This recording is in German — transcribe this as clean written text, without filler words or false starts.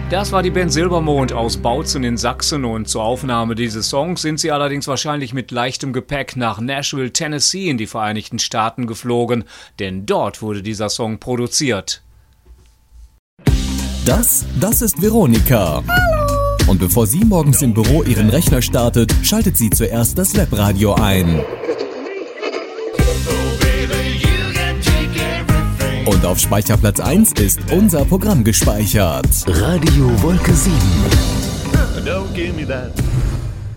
Das war die Band Silbermond aus Bautzen in Sachsen und zur Aufnahme dieses Songs sind sie allerdings wahrscheinlich mit leichtem Gepäck nach Nashville, Tennessee in die Vereinigten Staaten geflogen, denn dort wurde dieser Song produziert. Das ist Veronika. Hallo. Und bevor sie morgens im Büro ihren Rechner startet, schaltet sie zuerst das Webradio ein. Und auf Speicherplatz 1 ist unser Programm gespeichert. Radio Wolke 7. Don't give me that.